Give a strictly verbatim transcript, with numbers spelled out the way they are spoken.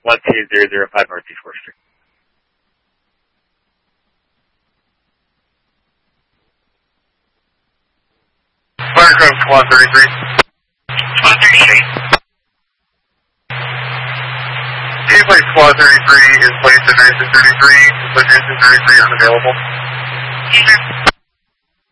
one two zero zero five Northeast fourth Street. Firecraft Squad thirty-three. Squad thirty-three. Gameplay Squad thirty-three is placed at Nansen thirty-three, but Nansen thirty-three unavailable. User.